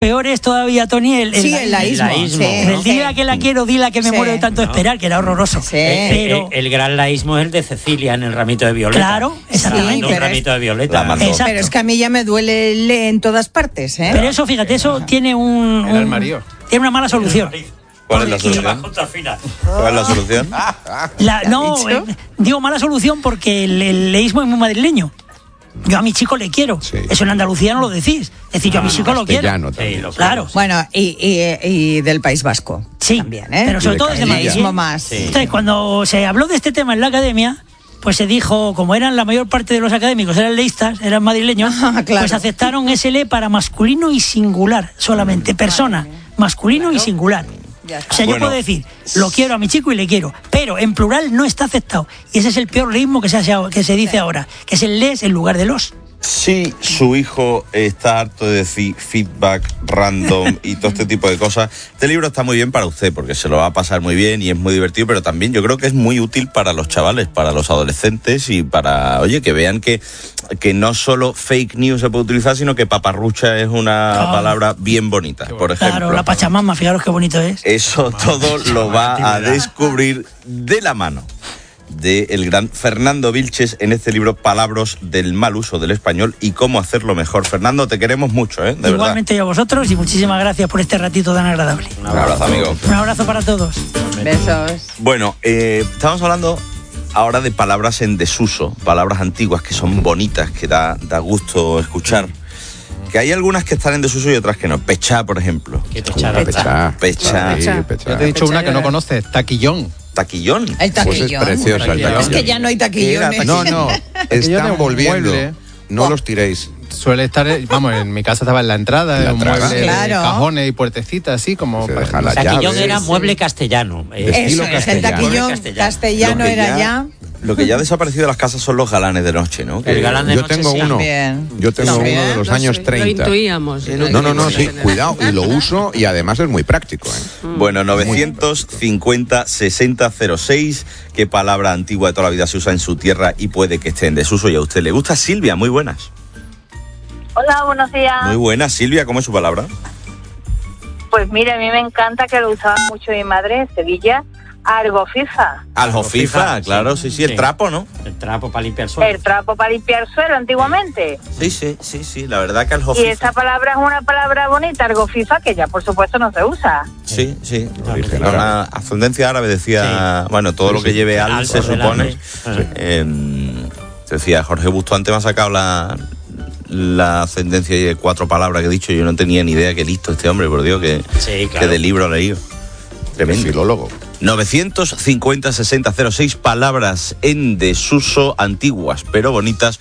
Peor es todavía, Tony, el laísmo. Sí, el dila que la quiero, dila que me muero de tanto esperar, que era horroroso. Sí. Pero el gran laísmo es el de Cecilia en el ramito de violeta. Claro, exactamente. Un ramito de violeta. Pero es que a mí ya me duele en todas partes, ¿eh? Pero eso, fíjate, eso tiene tiene una mala solución. ¿Cuál es la solución? ¿Cuál es la solución? Digo mala solución porque el leísmo es muy madrileño. Yo a mi chico le quiero. Sí. Eso en Andalucía no lo decís. Es decir, yo a mi chico lo quiero. Claro. Bueno, y del País Vasco. Sí, también, ¿eh? Pero sobre todo desde Madrid. Más. Sí. Entonces, cuando se habló de este tema en la academia, pues se dijo, como eran la mayor parte de los académicos, eran leístas, eran madrileños, claro. Pues aceptaron SL para masculino y singular solamente. Persona, masculino y singular. O sea, yo puedo decir, lo quiero a mi chico y le quiero, pero en plural no está aceptado. Y ese es el peor leísmo que se dice ahora, que es el les en lugar de los. Si su hijo está harto de decir feedback random y todo este tipo de cosas, este libro está muy bien para usted, porque se lo va a pasar muy bien y es muy divertido, pero también yo creo que es muy útil para los chavales, para los adolescentes y para, que vean que no solo fake news se puede utilizar, sino que paparrucha es una palabra bien bonita, por ejemplo. Claro, la Pachamama, fijaros qué bonito es. Eso todo lo va a descubrir de la mano del gran Fernando Vilches en este libro Palabras del mal uso del español y cómo hacerlo mejor. Fernando, te queremos mucho, de Igualmente verdad. Yo a vosotros y muchísimas gracias por este ratito tan agradable. Un abrazo, amigo. Un abrazo para todos. Besos. Bueno, estamos hablando ahora de palabras en desuso, palabras antiguas que son bonitas, que da gusto escuchar. Que hay algunas que están en desuso y otras que no. Pechá, por ejemplo. Pecha. Yo te he dicho una que no conoces, taquillón. ¿Taquillón? El taquillón. Pues es preciosa el taquillón. Es que ya no hay taquillones. No, están volviendo. No los tiréis. Suele estar, en mi casa estaba en la entrada, un mueble de cajones y puertecitas, así como... El taquillón era mueble castellano. Eso es, el taquillón castellano era ya... Lo que ya ha desaparecido de las casas son los galanes de noche, ¿no? El galán de noche, tengo uno. Yo tengo uno de los años 30. Lo intuíamos. Sí, cuidado, y lo uso y además es muy práctico. Bueno, 950-6006, ¿qué palabra antigua de toda la vida se usa en su tierra y puede que esté en desuso y a usted le gusta? Silvia, muy buenas. Hola, buenos días. Muy buenas, Silvia, ¿cómo es su palabra? Pues mira, a mí me encanta que lo usaba mucho mi madre en Sevilla. Algofifa. Algofifa, claro, sí, el trapo, ¿no? El trapo para limpiar suelo. El trapo para limpiar suelo, antiguamente. Sí, la verdad que algofifa. Y esa palabra es una palabra bonita, algofifa, que ya por supuesto no se usa. Sí. Una ascendencia árabe, decía, todo lo que lleve al se supone. Decía, Jorge Busto antes me ha sacado la ascendencia de 4 palabras que he dicho, yo no tenía ni idea. Qué listo este hombre, por Dios, que de libro ha leído. Tremendo. Filólogo. 950-6006, palabras en desuso, antiguas pero bonitas.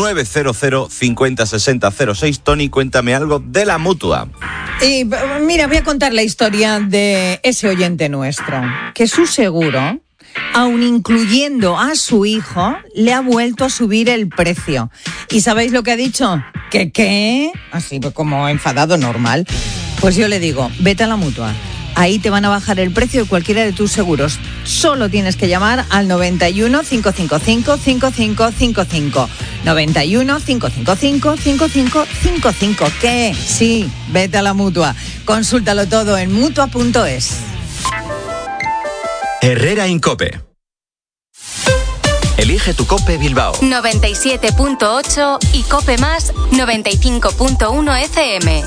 900-50-6006. Tony, cuéntame algo de la Mutua. Y mira, voy a contar la historia de ese oyente nuestro, que su seguro, aun incluyendo a su hijo, le ha vuelto a subir el precio. ¿Y sabéis lo que ha dicho? ¿Qué? Así como enfadado normal. Pues yo le digo, vete a la Mutua. Ahí te van a bajar el precio de cualquiera de tus seguros. Solo tienes que llamar al 91 555 5555. 91 555 5555. ¿Qué? Sí, vete a la Mutua. Consúltalo todo en mutua.es. Herrera Incope. Elige tu Cope Bilbao. 97.8 y Cope Más 95.1 FM.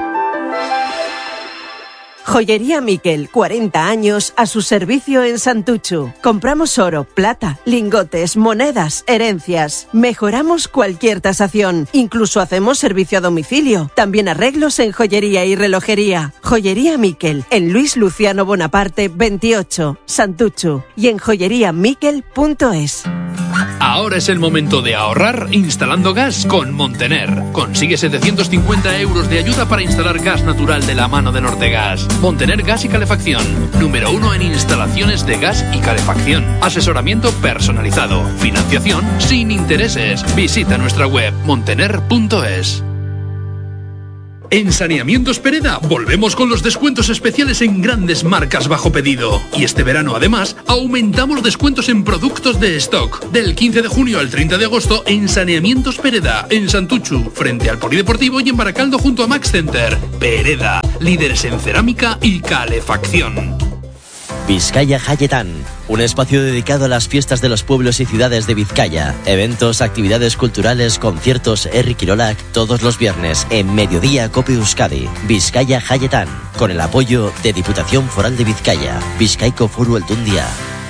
Joyería Miquel, 40 años a su servicio en Santuchu. Compramos oro, plata, lingotes, monedas, herencias. Mejoramos cualquier tasación. Incluso hacemos servicio a domicilio. También arreglos en joyería y relojería. Joyería Miquel, en Luis Luciano Bonaparte 28, Santuchu. Y en joyeriamiquel.es. Ahora es el momento de ahorrar instalando gas con Montener. Consigue 750 euros de ayuda para instalar gas natural de la mano de Nortegas. Montener Gas y Calefacción, número 1 en instalaciones de gas y calefacción. Asesoramiento personalizado, financiación sin intereses. Visita nuestra web montener.es. En Saneamientos Pereda volvemos con los descuentos especiales en grandes marcas bajo pedido. Y este verano, además, aumentamos descuentos en productos de stock. Del 15 de junio al 30 de agosto en Saneamientos Pereda, en Santuchu, frente al Polideportivo, y en Baracaldo junto a Max Center. Pereda, líderes en cerámica y calefacción. Vizcaya Jayetan, un espacio dedicado a las fiestas de los pueblos y ciudades de Vizcaya. Eventos, actividades culturales, conciertos, Herri Kirolak, todos los viernes en Mediodía Cope Euskadi. Vizcaya Jayetan, con el apoyo de Diputación Foral de Vizcaya. Bizkaiko Foru Aldundia.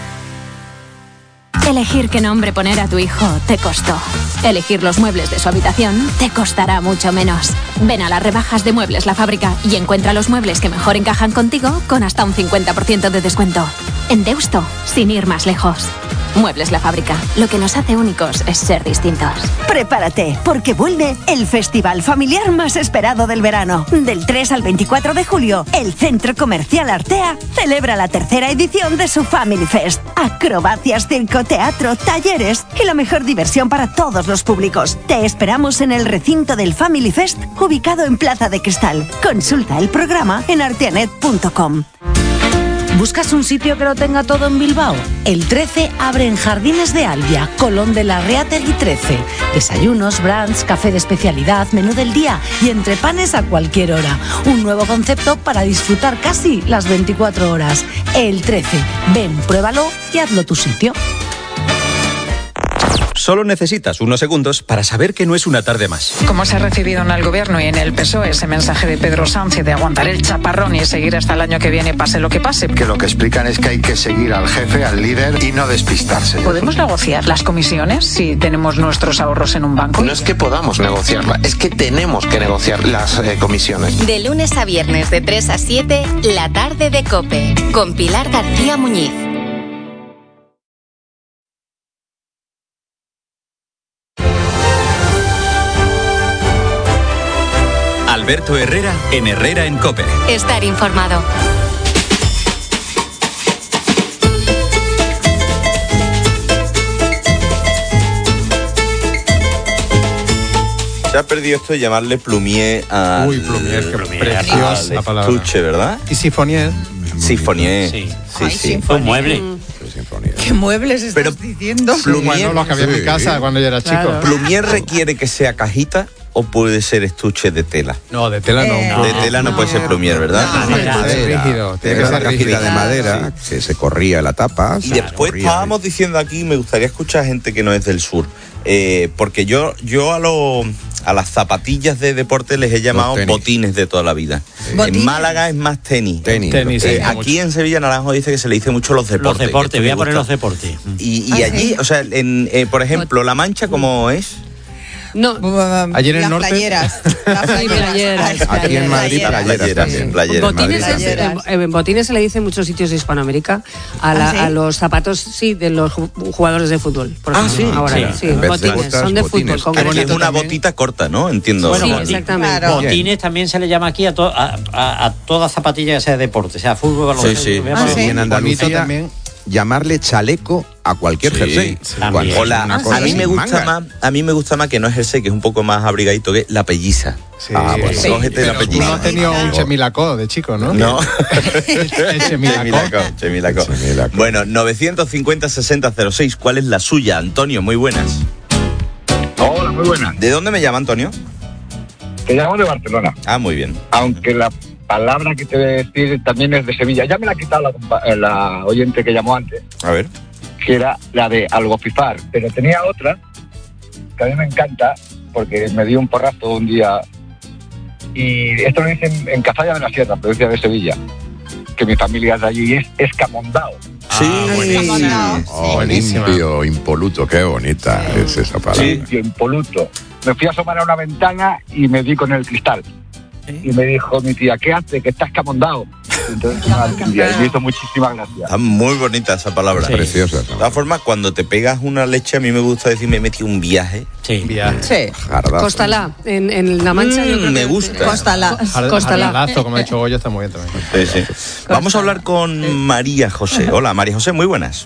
Elegir qué nombre poner a tu hijo te costó. Elegir los muebles de su habitación te costará mucho menos. Ven a las rebajas de Muebles La Fábrica y encuentra los muebles que mejor encajan contigo con hasta un 50% de descuento. En Deusto, sin ir más lejos. Muebles La Fábrica. Lo que nos hace únicos es ser distintos. Prepárate, porque vuelve el festival familiar más esperado del verano. Del 3 al 24 de julio, el Centro Comercial Artea celebra la tercera edición de su Family Fest. Acrobacias, circo, teatro, talleres y la mejor diversión para todos los públicos. Te esperamos en el recinto del Family Fest, ubicado en Plaza de Cristal. Consulta el programa en arteanet.com. ¿Buscas un sitio que lo tenga todo en Bilbao? El 13 abre en Jardines de Albia, Colón de la Reategui 13. Desayunos, brunch, café de especialidad, menú del día y entrepanes a cualquier hora. Un nuevo concepto para disfrutar casi las 24 horas. El 13. Ven, pruébalo y hazlo tu sitio. Solo necesitas unos segundos para saber que no es una tarde más. Como se ha recibido en el Gobierno y en el PSOE ese mensaje de Pedro Sánchez de aguantar el chaparrón y seguir hasta el año que viene, pase lo que pase. Que lo que explican es que hay que seguir al jefe, al líder y no despistarse. ¿Podemos negociar las comisiones si tenemos nuestros ahorros en un banco? No es que podamos negociarla, es que tenemos que negociar las comisiones. De lunes a viernes de 3 a 7, la tarde de COPE, con Pilar García Muñiz. Alberto Herrera en Herrera en COPE. Estar informado. Se ha perdido esto de llamarle plumier a... Uy, plumier, qué preciosa palabra. Estuche, ¿verdad? Y sifonier. Sifonier. Sí. Sí. Un mueble. ¿Qué muebles estás diciendo? Plumier, bueno, los que había en mi casa cuando yo era chico. ¿Plumier requiere que sea cajita o puede ser estuche de tela? No, de tela no. De tela no puede ser plumier, ¿verdad? Rígido. Tiene que ser cajita de madera, que se corría la tapa. Y después estábamos diciendo aquí, me gustaría escuchar a gente que no es del sur, porque yo a las zapatillas de deporte les he llamado botines de toda la vida. En Málaga es más tenis. Aquí en Sevilla Naranjo dice que se le dice mucho los deportes. Los deportes, voy a poner los deportes. Y allí, o sea, por ejemplo, La Mancha, ¿cómo es? No, allí en el norte. Playeras. Aquí en Madrid, playeras. Botines se le dice en muchos sitios de Hispanoamérica a los zapatos, sí, de los jugadores de fútbol. Por ejemplo, ahora, sí. Botines, son de fútbol. Aquí es una botita corta, ¿no? Entiendo. Bueno, sí, exactamente. Claro. Botines también se le llama aquí a toda zapatilla que sea deporte, sea fútbol, baloncesto. En Andalucía también llamarle chaleco a cualquier jersey. A mí me gusta más que no es jersey, que es un poco más abrigadito, que la pelliza. Cógete la pelliza. No has tenido un chemilacó de chico, ¿no? No. El chemilacó. Bueno, 950-6006, ¿cuál es la suya, Antonio? Muy buenas. Hola, muy buenas. ¿De dónde me llama, Antonio? Te llamo de Barcelona. Ah, muy bien. Aunque la palabra que te voy a decir también es de Sevilla. Ya me la ha quitado la oyente que llamó antes. A ver. Que era la de algofifar. Pero tenía otra que a mí me encanta porque me dio un porrazo un día. Y esto lo dicen en Cazalla de la Sierra, provincia de Sevilla. Que mi familia es de allí y es escamondao. Limpio, impoluto, qué bonita es esa palabra. Limpio, impoluto. Me fui a asomar a una ventana y me di con el cristal. Y me dijo mi tía, ¿qué hace? Que estás camondado. Entonces me hizo muchísima gracia. Está muy bonita esa palabra. Preciosa. De todas formas, cuando te pegas una leche, a mí me gusta decir, me metí un viaje. Sí. Cóstala, en La Mancha. Yo creo me gusta. Cóstala. Jardalazo, como ha dicho Goyo, está muy bien también. Sí. Vamos a hablar con María José. Hola, María José, muy buenas.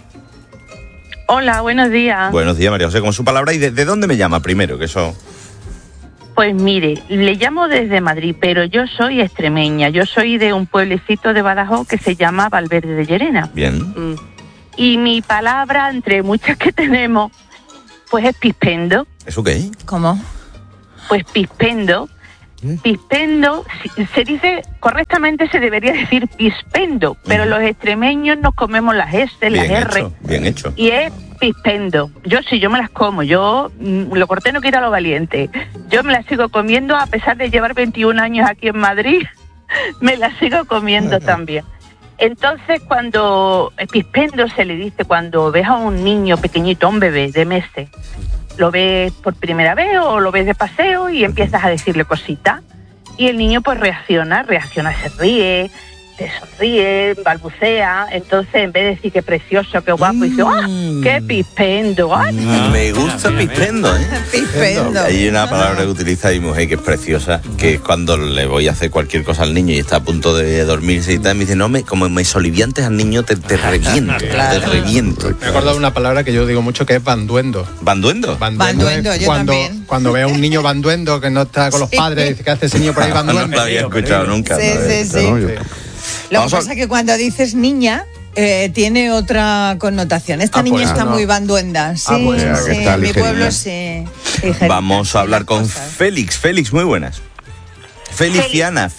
Hola, buenos días. Buenos días, María José, como su palabra. ¿Y de dónde me llama primero? Que eso... Pues mire, le llamo desde Madrid, pero yo soy extremeña. Yo soy de un pueblecito de Badajoz que se llama Valverde de Llerena. Bien. Y mi palabra, entre muchas que tenemos, pues es pispendo. ¿Eso qué? ¿Cómo? Pues pispendo. Pispendo, se dice, correctamente se debería decir pispendo, pero los extremeños nos comemos las S, las R. Bien hecho. Y es pispendo. Yo me las como. Yo, lo corté no quita lo valiente. Yo me las sigo comiendo, a pesar de llevar 21 años aquí en Madrid, me las sigo comiendo también. Entonces, cuando pispendo se le dice cuando ves a un niño pequeñito, un bebé de meses, lo ves por primera vez o lo ves de paseo y empiezas a decirle cositas. Y el niño pues reacciona, se ríe, te sonríe, balbucea. Entonces, en vez de decir qué precioso, qué guapo, dice, ¡ah, qué pispendo! ¡Ay! Me gusta pispendo, ¿eh? Pispendo. Hay una palabra que utiliza mi mujer que es preciosa, que es cuando le voy a hacer cualquier cosa al niño y está a punto de dormirse y tal, me dice, no, como me soliviantes al niño, te reviento, te reviento. Me he acordado de una palabra que yo digo mucho que es banduendo. ¿Banduendo? Banduendo, yo también. Cuando ve a un niño banduendo que no está con los padres, dice, ¿qué hace ese niño por ahí banduendo? No lo había escuchado nunca. Sí. Lo que pasa es que cuando dices niña, tiene otra connotación. Esta niña está muy banduenda. Sí, mi pueblo sí. Vamos a hablar con Félix. Félix, muy buenas. Feliciana,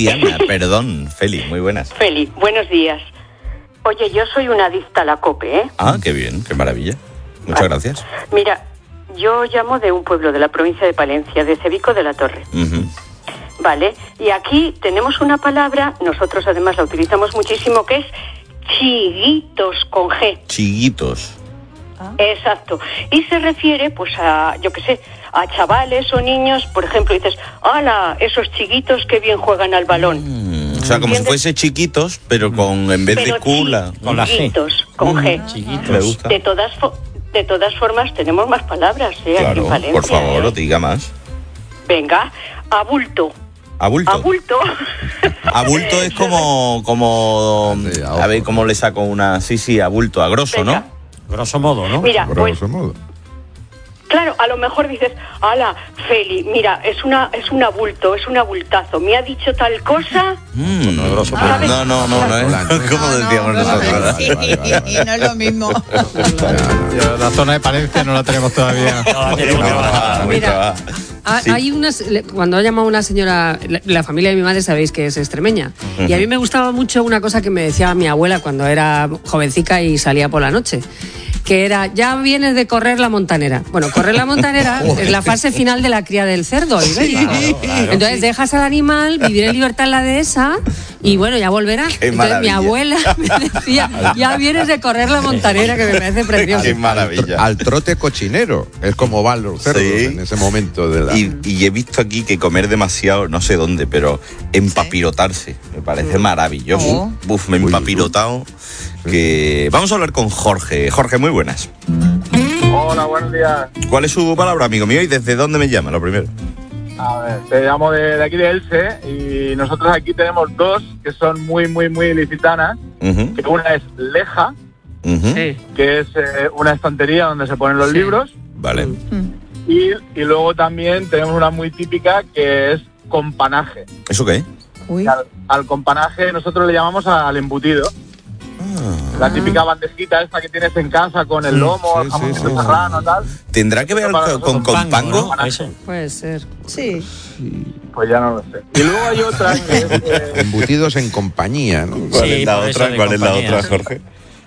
perdón. Félix, muy buenas. Félix, buenos días. Oye, yo soy una adicta a la COPE, ¿eh? Ah, qué bien, qué maravilla. Muchas gracias. Mira, yo llamo de un pueblo de la provincia de Palencia, de Cebico de la Torre. Vale, y aquí tenemos una palabra, nosotros además la utilizamos muchísimo, que es chiguitos con G. Chiguitos. Exacto. Y se refiere, pues, a, yo qué sé, a chavales o niños, por ejemplo, dices, ¡hala! Esos chiguitos que bien juegan al balón. O sea, como si fuese chiquitos, pero en vez de cula. Con la G. Con G. Chiquitos. Me gusta. De todas formas, tenemos más palabras, claro, aquí en Valencia. Por favor, diga más. Venga, abulto. ¿Abulto? Abulto es como a ver cómo le saco una... Sí, abulto, a grosso, venga. ¿no? Grosso modo, ¿no? Mira, modo. Claro, a lo mejor dices, ala, Feli, mira, es un abulto, es un abultazo. Me ha dicho tal cosa. No, grosso modo. No, como decíamos nosotros. Sí, no es lo mismo. La zona de Palencia no la tenemos todavía. Mira, hay unas, cuando ha llamado una señora, la familia de mi madre sabéis que es extremeña, y a mí me gustaba mucho una cosa que me decía mi abuela cuando era jovencica y salía por la noche, que era, ya vienes de correr la montanera. Bueno, correr la montanera es la fase final de la cría del cerdo. Entonces dejas al animal vivir en libertad en la dehesa y bueno, ya volverá. Entonces mi abuela me decía, ya vienes de correr la montanera, que me parece precioso. Qué maravilla. Al trote cochinero, es como van los cerdos en ese momento de la... Y he visto aquí que comer demasiado, no sé dónde, pero empapirotarse, me parece maravilloso. Me he empapirotado. Que... Vamos a hablar con Jorge. Jorge, muy buenas. Hola, buenos días. ¿Cuál es su palabra, amigo mío? ¿Y desde dónde me llama, lo primero? A ver, te llamo de aquí de Elche y nosotros aquí tenemos dos que son muy ilicitanas. Que una es Leja, que es una estantería donde se ponen los libros. Vale. Y luego también tenemos una muy típica que es companaje. ¿Eso qué? Al companaje nosotros le llamamos al embutido. La típica bandejita esta que tienes en casa con el lomo, el jamón serrano, tal. ¿Tendrá que ver con pango? Puede ser. Sí. Pues ya no lo sé. Y luego hay otra que es... Embutidos en compañía, ¿no? ¿Cuál es la otra, Jorge?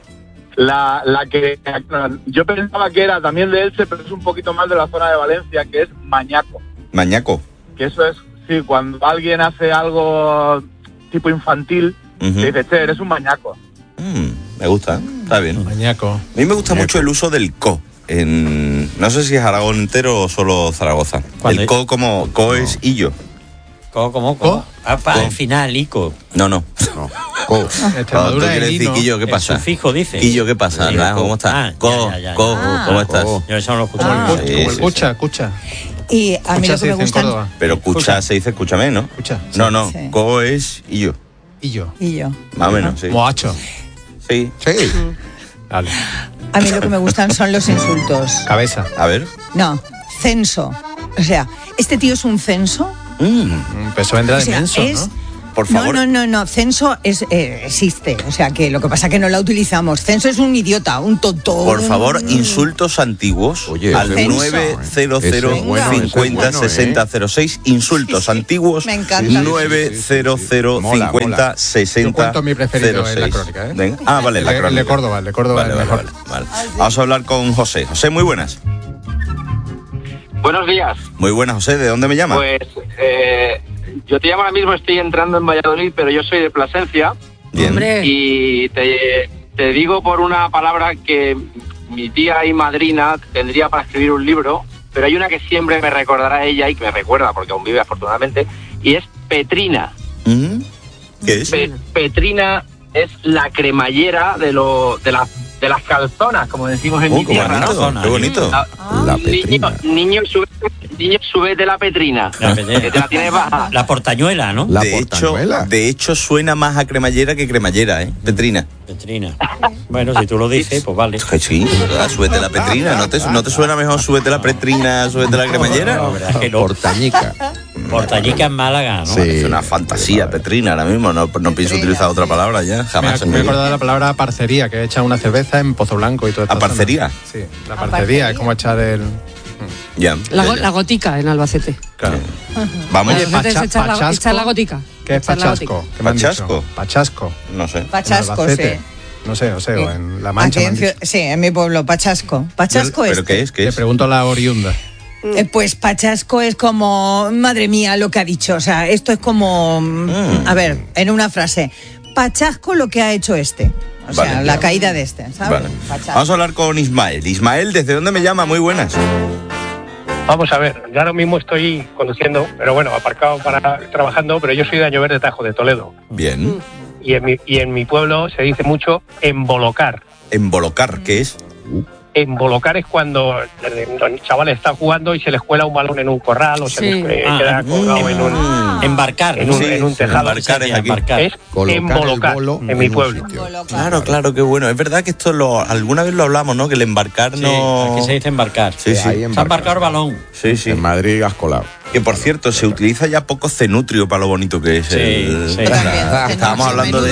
La que yo pensaba que era también de Elche, pero es un poquito más de la zona de Valencia, que es mañaco. ¿Mañaco? Que eso es, sí, cuando alguien hace algo tipo infantil, te dice, che, eres un mañaco. Me gusta, está bien. Mañaco. A mí me gusta mucho el uso del co. No sé si es Aragón entero o solo Zaragoza. El co como co es illo. ¿Co? Al final, ico. No. Co. Cuando tú quieres decir quillo, ¿qué pasa? El sufijo dice. Quillo, ¿qué pasa? ¿Cómo estás? Co, ¿cómo estás? Yo eso no lo escucho. Escucha. Y a mí lo que me gusta... Pero escucha se dice escúchame, ¿no? Escucha. No. Co es illo. Illo. Más o menos, sí. Moacho. Sí. Vale. A mí lo que me gustan son los insultos. Cabeza. A ver. No, censo. O sea, este tío es un censo. Eso vendrá de menso, ¿no? Por favor. No, censo existe, o sea que lo que pasa es que no la utilizamos. Censo es un idiota, un tonto. Por favor, insultos antiguos. Oye, al 900 50 60 06. Insultos antiguos. Me encanta. 900 50 60 cuento mi preferido en la crónica, ¿eh? Venga. Ah, vale, la crónica. El de Córdoba es mejor. Vale. Vamos a hablar con José. José, muy buenas. Buenos días. Muy buenas, José. ¿De dónde me llamas? Pues yo te llamo ahora mismo, estoy entrando en Valladolid, pero yo soy de Plasencia. Bien. Hombre. Y te digo por una palabra que mi tía y madrina tendría para escribir un libro, pero hay una que siempre me recordará ella y que me recuerda porque aún vive afortunadamente, y es Petrina. ¿Qué es? Petrina es la cremallera de las calzonas, como decimos en mi tierra. Qué bonito. La Petrina. Niño, sube de la Petrina. Que te la tienes baja. La portañuela, ¿no? De hecho, suena más a cremallera que cremallera, ¿eh? Petrina. Bueno, si tú lo dices, pues vale. Sí, súbete la Petrina. ¿No te suena mejor súbete la Petrina, súbete la cremallera? Portañica. Portañica en Málaga, ¿no? Sí. Es una fantasía, Petrina, ahora mismo. No pienso utilizar otra palabra ya, jamás. Me he acordado de la palabra parcería, que he echado una cerveza en Pozo Blanco y todo esto. ¿A parcería? Sí, la parcería, es como echar el... Ya. La gotica en Albacete. Claro. Vamos. Oye, echar la gotica. ¿Qué es pachasco? ¿Pachasco? Pachasco. No sé. Pachasco, sí. No sé, o en La Mancha. Sí, en mi pueblo, Pachasco. Pachasco es. ¿Pero qué es? Le pregunto a la oriunda. Pues Pachasco es como, madre mía, lo que ha dicho. O sea, esto es como, a ver, en una frase, Pachasco lo que ha hecho este. O sea, la caída de este, ¿sabes? Vale. Vamos a hablar con Ismael. Ismael, ¿desde dónde me llama? Muy buenas. Vamos a ver, yo ahora mismo estoy conduciendo, pero bueno, aparcado trabajando, pero yo soy de Año Verde Tajo, de Toledo. Bien. Y en mi pueblo se dice mucho embolocar. ¿Embolocar? ¿Qué es? Embolocar es cuando los chavales están jugando y se les cuela un balón en un corral o se les queda colgado en un... Embarcar. En un tejado. Embarcar es aquí. Es embolocar en mi pueblo. Claro, qué bueno. Es verdad que esto alguna vez lo hablamos, ¿no? Que el embarcar no... Aquí se dice embarcar. Sí. Se ha embarcado el balón. Sí. En Madrid has colado. Que por cierto, se utiliza ya poco cenutrio para lo bonito que es. Estábamos hablando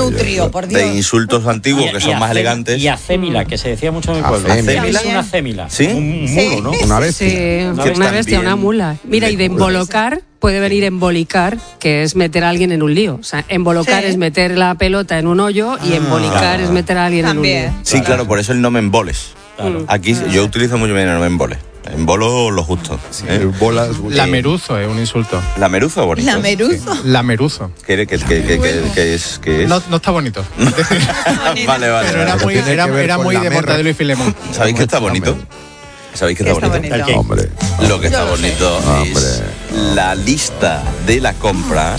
de insultos antiguos que son más elegantes. Y acémila, que se decía mucho en mi pueblo. Acémila es una acémila. ¿Sí? Un mulo, ¿no? Una bestia. Sí, una bestia, una mula. Mira, y de embolocar puede venir embolicar, que es meter a alguien en un lío. O sea, embolocar es meter la pelota en un hoyo y embolicar es meter a alguien en un lío. Sí, claro, por eso el no me emboles. Aquí yo utilizo mucho bien el no me emboles. Embolo lo justo. Lameruzo es un insulto. ¿Lameruzo bonito? ¿Lameruzo? Sí. Lameruzo. ¿Qué es? No está bonito. Vale. Pero era muy de Mortadelo y Filemón. ¿Sabéis que está bonito? ¿Sabéis qué está bonito? Hombre. Lo que está bonito es la lista de la compra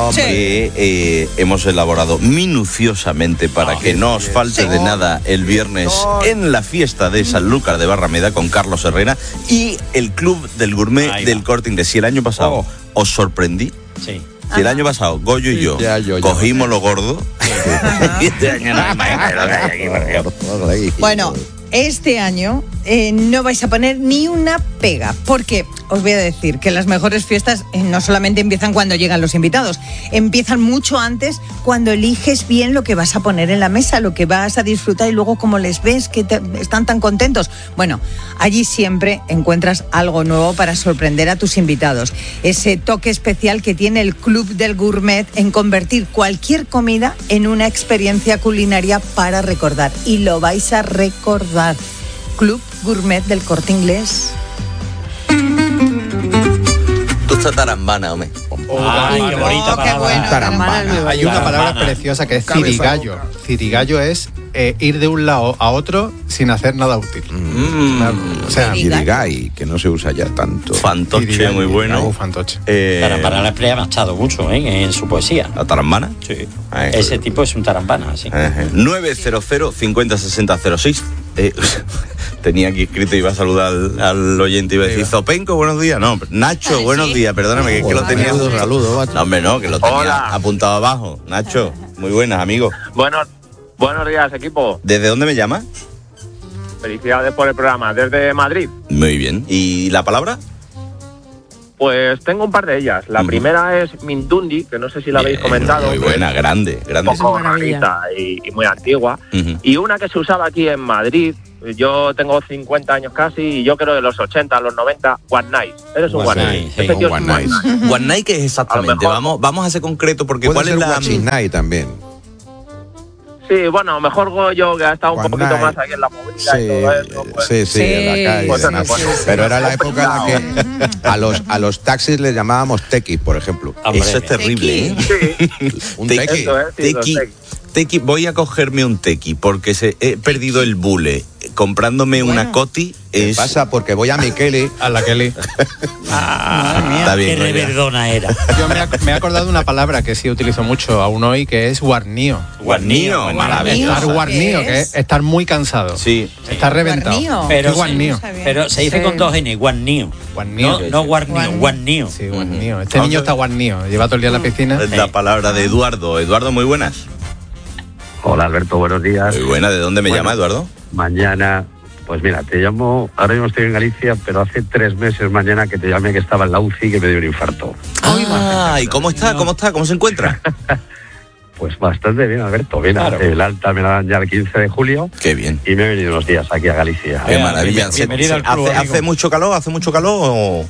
que hemos elaborado minuciosamente para que no os falte de nada el viernes en la fiesta de Sanlúcar de Barrameda con Carlos Herrera y el Club del Gourmet del Corte Inglés. Si el año pasado os sorprendí, si el año pasado Goyo y yo cogimos lo gordo, y este año no hay más lo que hay aquí. Bueno, este año no vais a poner ni una pega, porque os voy a decir que las mejores fiestas no solamente empiezan cuando llegan los invitados, empiezan mucho antes cuando eliges bien lo que vas a poner en la mesa, lo que vas a disfrutar y luego como les ves que están tan contentos. Bueno, allí siempre encuentras algo nuevo para sorprender a tus invitados. Ese toque especial que tiene el Club del Gourmet en convertir cualquier comida en una experiencia culinaria para recordar. Y lo vais a recordar. Club Gourmet del Corte Inglés. Tú estás tarambana, hombre. Ay, qué bonita palabra. Tarambana. Hay una palabra preciosa que es cirigallo. Cirigallo es ir de un lado a otro sin hacer nada útil. O sea, cirigay, que no se usa ya tanto. Fantoche, muy bueno. Fantoche. Tarambana la ha gastado mucho en su poesía. ¿La tarambana? Sí. Ese tipo es un tarambana, sí. 900 50 60 06. Tenía aquí escrito, iba a saludar al oyente y iba a decir Zopenco, buenos días. No, Nacho, buenos días, perdóname, que es que lo tenía. Saludos, no, hombre, no, que lo tenía apuntado abajo. Nacho, muy buenas, amigo. Buenos días, equipo. ¿Desde dónde me llama? Felicidades por el programa, desde Madrid. Muy bien. ¿Y la palabra? Pues tengo un par de ellas. La primera es Mindundi, que no sé si la habéis comentado. Muy buena, grande. Un poco rarita y muy antigua. Y una que se usaba aquí en Madrid, yo tengo 50 años casi, y yo creo de los 80 a los 90, One Night. Eres un One Night. Ese tío es un One Night. One Night, ¿qué es exactamente? Vamos a ser concreto, porque ¿cuál es la...? Watching Night también. Sí, bueno, mejor Goyo, que ha estado un poquito más aquí en la movida y todo eso. Pues, sí, en la calle. Pues, pero era la época en la que a los taxis les llamábamos tequis, por ejemplo. Eso es terrible, ¿eh? Sí. Un tequi. Tequi, voy a cogerme un tequi porque he perdido el bule. Comprándome una coti es... pasa? Porque voy a mi Kelly. A la Kelly. Está bien. Qué reverdona era. Yo me he acordado de una palabra que sí utilizo mucho aún hoy, que es guarnío. Guarnío, maravilla. Estar guarnío, que es estar muy cansado. Sí. Estar reventado. Pero se dice con dos N, guarnío. No guarnío, guarnío. Sí, guarnío. Este niño está guarnío. Lleva todo el día en la piscina. Es la palabra de Eduardo. Eduardo, muy buenas. Hola Alberto, buenos días. Muy buena, ¿de dónde me llama Eduardo? Mañana, pues mira, te llamo, ahora mismo estoy en Galicia, pero hace 3 meses mañana que te llamé que estaba en la UCI, que me dio un infarto. ¿Y cómo está? ¿Cómo se encuentra? Pues bastante bien, Alberto. Bien, el alta me la dan ya el 15 de julio. Qué bien. Y me he venido unos días aquí a Galicia. Qué maravilla. ¿Hace mucho calor? ¿Hace mucho calor o...?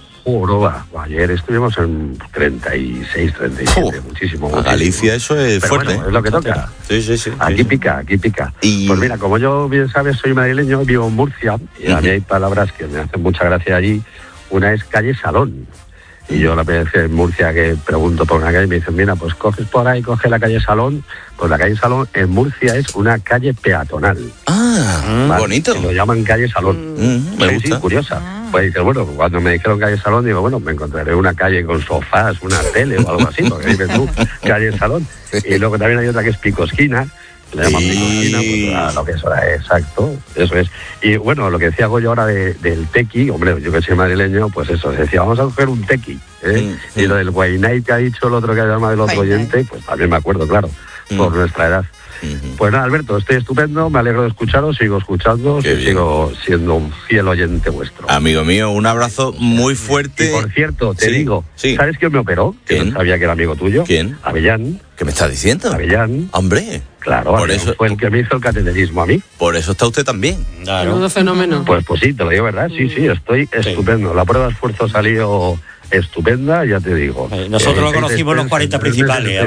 Ayer estuvimos en 36, 37, muchísimo. Galicia eso es pero fuerte. Bueno, es lo que toca. Sí. Aquí pica. Pues mira, como yo bien sabes, soy madrileño, vivo en Murcia, y a mí hay palabras que me hacen mucha gracia allí. Una es calle Salón. Y yo la vez en Murcia que pregunto por una calle, me dicen, mira, pues coges por ahí, coge la calle Salón. Pues la calle Salón en Murcia es una calle peatonal. Bonito. Lo llaman calle Salón. Me gusta. Sí, curiosa. Pues dices, bueno, cuando me dijeron calle Salón, digo, bueno, me encontraré una calle con sofás, una tele o algo así, porque dices tú, calle Salón. Y luego también hay otra que es Picosquina, le llaman Picosquina, pues lo que es ahora, exacto, eso es. Y bueno, lo que decía Goyo ahora del tequi, hombre, yo que soy madrileño, pues eso, decía, vamos a coger un tequi, Y lo del Guaynay que ha dicho el otro que ha llamado el otro oyente, pues también me acuerdo, claro, por nuestra edad. Pues nada, Alberto, estoy estupendo, me alegro de escucharos, sigo escuchando, sigo siendo un fiel oyente vuestro. Amigo mío, un abrazo muy fuerte. Y por cierto, te digo, ¿sabes quién me operó? Que no sabía que era amigo tuyo. ¿Quién? Avellán. ¿Qué me estás diciendo? Avellán. Hombre. Claro, por eso fue el que me hizo el cateterismo a mí. Por eso está usted también. Claro. Fenómeno. Pues sí, te lo digo, ¿verdad? Sí, estoy estupendo. La prueba de esfuerzo salió estupenda, ya te digo. Nosotros lo conocimos los 40 principales.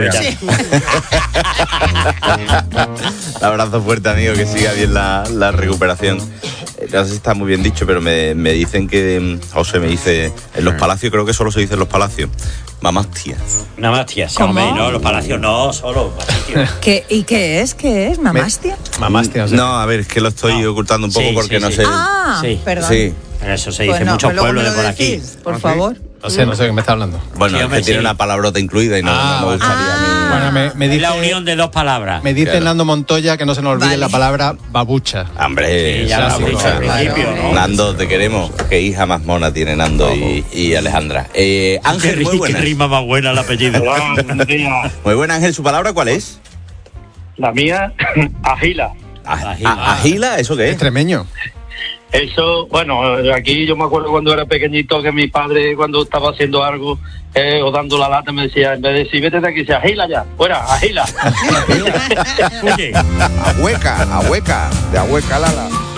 Un abrazo fuerte, amigo, que siga bien la recuperación. No sé si está muy bien dicho, pero me dicen que José me dice, en los palacios, creo que solo se dice en los palacios, mamastia. Mamastia, sí, hombre, no, los palacios no, solo. ¿Y qué es? ¿Mamastia? Mamastia, no, a ver, es que lo estoy ocultando un poco porque no sé. Perdón. Sí. Eso se dice en muchos pueblos de por aquí. Por favor. No sé de qué me está hablando. Bueno, es que tiene una palabrota incluida y no me gustaría a mí. Bueno, me dice, la unión de dos palabras. Me dice Nando Montoya que no se nos olvide la palabra babucha. Hombre, ya la babucha. ¿No? Nando, te queremos. Qué hija más mona tiene Nando y Alejandra. Ángel, muy buena. Qué rima más buena el apellido. Hola, buenos días. Muy buena, Ángel. ¿Su palabra cuál es? La mía, agila. ¿Agila? ¿Eso qué es? Extremeño. Eso, bueno, aquí yo me acuerdo cuando era pequeñito que mi padre cuando estaba haciendo algo o dando la lata me decía, en vez de decir, vete de aquí, se agila ya, fuera, agila. Ahueca, de ahueca lala.